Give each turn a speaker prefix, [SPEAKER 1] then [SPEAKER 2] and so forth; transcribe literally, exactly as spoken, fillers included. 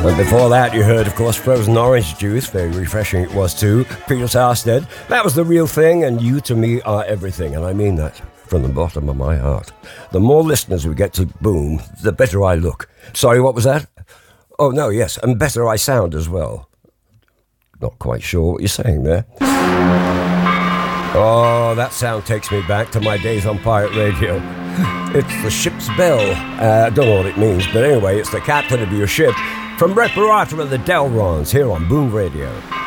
[SPEAKER 1] And before that, you heard, of course, Frozen Orange Juice. Very refreshing it was, too. Peter Sarsted. That was The Real Thing, and You to Me Are Everything. And I mean that from the bottom of my heart. The more listeners we get to Boom, the better I look. Sorry, what was that? Oh, no, yes, and better I sound as well. Not quite sure what you're saying there. Oh, that sound takes me back to my days on pirate radio. It's the ship's bell. I uh, don't know what it means, but anyway, it's the captain of your ship from Reparata and the Delrons here on Boom Radio.